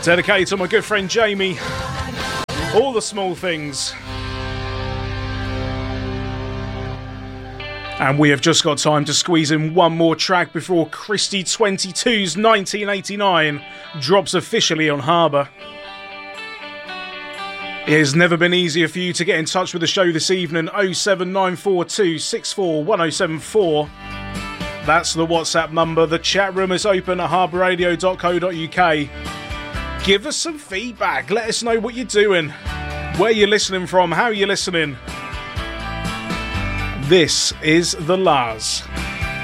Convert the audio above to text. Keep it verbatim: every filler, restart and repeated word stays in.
Dedicated to my good friend Jamie. All the small things. And we have just got time to squeeze in one more track before Christy twenty-two's nineteen eighty-nine drops officially on Harbour. It has never been easier for you to get in touch with the show this evening. oh seven nine four two six four one oh seven four. That's the WhatsApp number. The chat room is open at harbour radio dot co dot uk. Give us some feedback. Let us know what you're doing, where you're listening from, how you're listening. This is The Lars.